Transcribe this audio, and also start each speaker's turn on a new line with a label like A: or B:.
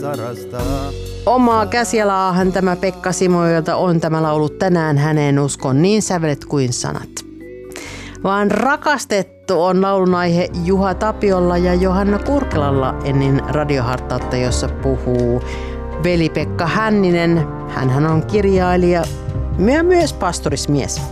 A: Omaa käsialaahan tämä Pekka Simoilta on tämä laulu tänään, häneen uskon niin sävelet kuin sanat. Vaan rakastettu on laulun aihe Juha Tapiolla ja Johanna Kurkelalla ennen radiohartautta, jossa puhuu Veli-Pekka Hänninen. Hänhän on kirjailija ja myös pastorismies.